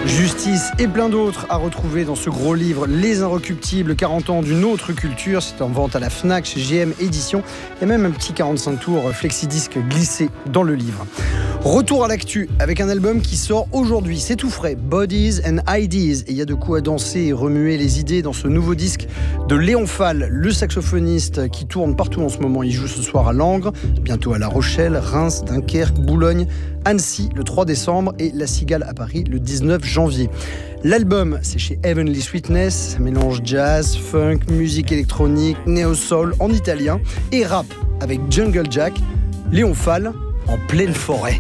Justice et plein d'autres à retrouver dans ce gros livre Les Inrecuptibles, 40 ans d'une autre culture. C'est en vente à la Fnac chez GM Éditions. Il y a même un petit 45 tours flexi-disque glissé dans le livre. Retour à l'actu avec un album qui sort aujourd'hui, c'est tout frais, Bodies and Ideas. Et il y a de quoi danser et remuer les idées dans ce nouveau disque de Léon Fall, le saxophoniste qui tourne partout en ce moment. Il joue ce soir à Langres, bientôt à La Rochelle, Reims, Dunkerque, Boulogne, Annecy le 3 décembre et La Cigale à Paris le 19 janvier. L'album, c'est chez Heavenly Sweetness, ça mélange jazz, funk, musique électronique, néo-soul en italien et rap avec Jungle Jack, Léon Fall en pleine forêt.